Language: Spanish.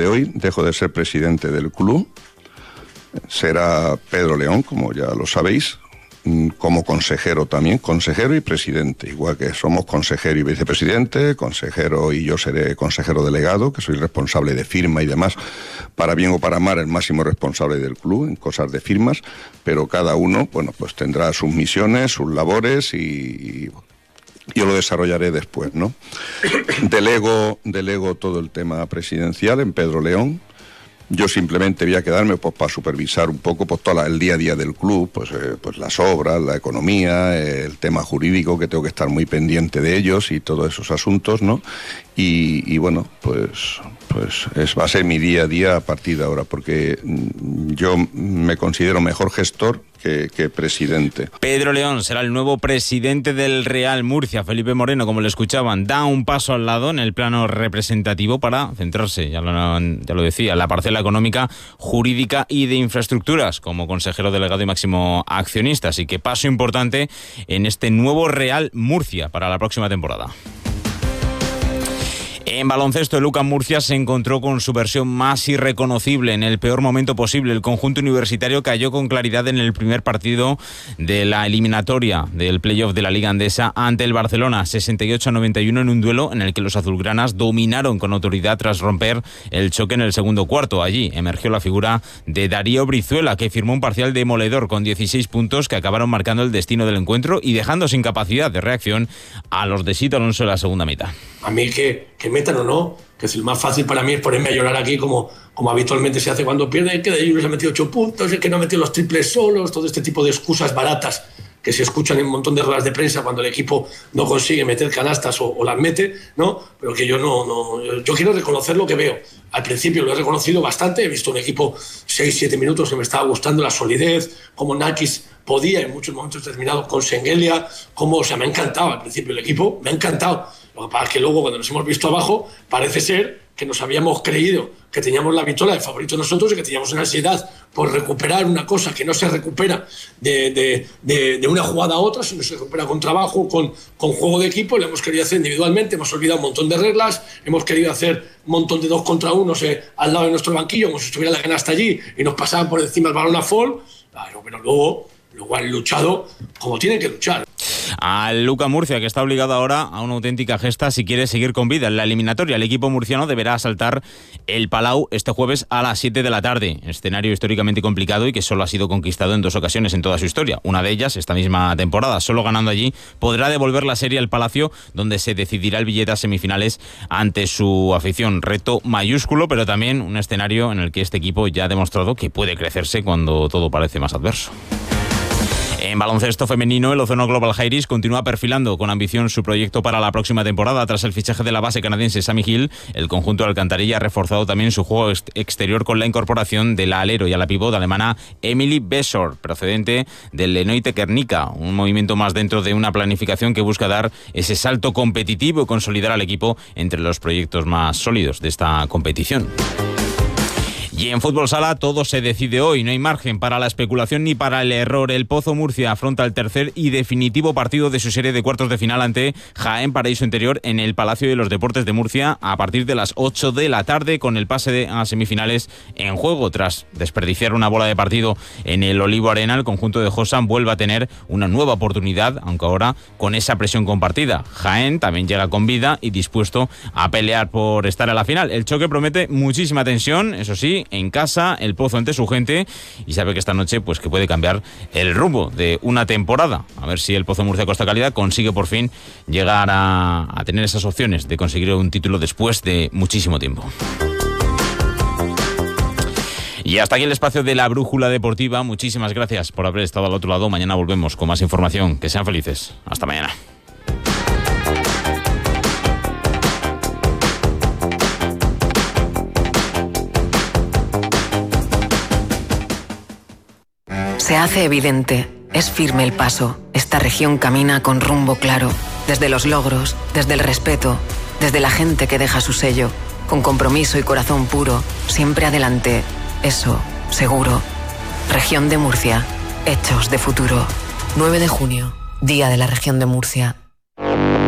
hoy dejo de ser presidente del club. Será Pedro León, como ya lo sabéis, como consejero también, consejero y presidente, igual que somos consejero y vicepresidente, consejero y yo seré consejero delegado, que soy responsable de firma y demás, para bien o para mal el máximo responsable del club en cosas de firmas, pero cada uno, bueno, pues tendrá sus misiones, sus labores y yo lo desarrollaré después, ¿no? Delego todo el tema presidencial en Pedro León. Yo simplemente voy a quedarme pues para supervisar un poco pues todo el día a día del club, pues las obras, la economía, el tema jurídico, que tengo que estar muy pendiente de ellos y todos esos asuntos, ¿no? Y bueno, pues va a ser mi día a día a partir de ahora, porque yo me considero mejor gestor que presidente. Pedro León será el nuevo presidente del Real Murcia. Felipe Moreno, como le escuchaban, da un paso al lado en el plano representativo para centrarse, ya lo decía, en la parcela económica, jurídica y de infraestructuras, como consejero delegado y máximo accionista. Así que paso importante en este nuevo Real Murcia para la próxima temporada. En baloncesto, el UCAM Murcia se encontró con su versión más irreconocible en el peor momento posible. El conjunto universitario cayó con claridad en el primer partido de la eliminatoria del playoff de la Liga Andesa ante el Barcelona, 68-91, en un duelo en el que los azulgranas dominaron con autoridad tras romper el choque en el segundo cuarto. Allí emergió la figura de Darío Brizuela, que firmó un parcial demoledor con 16 puntos que acabaron marcando el destino del encuentro y dejando sin capacidad de reacción a los de Sito Alonso en la segunda mitad. A mí que metan o no, que es el más fácil para mí es ponerme a llorar aquí como habitualmente se hace cuando pierde, que de ellos se ha metido 8 puntos, el que no ha metido los triples solos, todo este tipo de excusas baratas que se escuchan en un montón de ruedas de prensa cuando el equipo no consigue meter canastas o las mete, ¿no? Pero que yo yo quiero reconocer lo que veo. Al principio lo he reconocido bastante, he visto un equipo 6-7 minutos que me estaba gustando la solidez, como Nakis podía en muchos momentos determinados con Sengelia, me ha encantado al principio el equipo, me ha encantado. Lo que pasa es que luego cuando nos hemos visto abajo parece ser que nos habíamos creído que teníamos la victoria de favorito nosotros y que teníamos una ansiedad por recuperar una cosa que no se recupera de una jugada a otra, sino se recupera con trabajo, con juego de equipo. Lo hemos querido hacer individualmente, hemos olvidado un montón de reglas, hemos querido hacer un montón de 2 contra 1 al lado de nuestro banquillo, como si estuviera la canasta allí y nos pasaban por encima el balón a fall. Claro, pero luego han luchado como tienen que luchar. Al UCAM Murcia, que está obligado ahora a una auténtica gesta si quiere seguir con vida en la eliminatoria. El equipo murciano deberá asaltar el Palau este jueves a las 7 de la tarde. Escenario históricamente complicado y que solo ha sido conquistado en 2 ocasiones en toda su historia. Una de ellas esta misma temporada. Solo ganando allí podrá devolver la serie al Palacio, donde se decidirá el billete a semifinales ante su afición. Reto mayúsculo, pero también un escenario en el que este equipo ya ha demostrado que puede crecerse cuando todo parece más adverso. En baloncesto femenino, el Ozono Global Jairis continúa perfilando con ambición su proyecto para la próxima temporada. Tras el fichaje de la base canadiense Sammy Hill, el conjunto de Alcantarilla ha reforzado también su juego exterior con la incorporación de la alero y a la pívot alemana Emily Besor, procedente del Lenoite Kernica, un movimiento más dentro de una planificación que busca dar ese salto competitivo y consolidar al equipo entre los proyectos más sólidos de esta competición. Y en fútbol sala todo se decide hoy, no hay margen para la especulación ni para el error. El Pozo Murcia afronta el tercer y definitivo partido de su serie de cuartos de final ante Jaén Paraíso Interior en el Palacio de los Deportes de Murcia a partir de las 8 de la tarde, con el pase a semifinales en juego. Tras desperdiciar una bola de partido en el Olivo Arena, el conjunto de Josan vuelve a tener una nueva oportunidad, aunque ahora con esa presión compartida. Jaén también llega con vida y dispuesto a pelear por estar a la final. El choque promete muchísima tensión, eso sí, en casa, el Pozo ante su gente, y sabe que esta noche pues que puede cambiar el rumbo de una temporada. A ver si el Pozo Murcia Costa Calidad consigue por fin llegar a tener esas opciones de conseguir un título después de muchísimo tiempo. Y hasta aquí el espacio de la Brújula Deportiva. Muchísimas gracias por haber estado al otro lado. Mañana volvemos con más información. Que sean felices. Hasta mañana. Se hace evidente, es firme el paso. Esta región camina con rumbo claro, desde los logros, desde el respeto, desde la gente que deja su sello, con compromiso y corazón puro, siempre adelante. Eso, seguro. Región de Murcia, hechos de futuro. 9 de junio, Día de la Región de Murcia.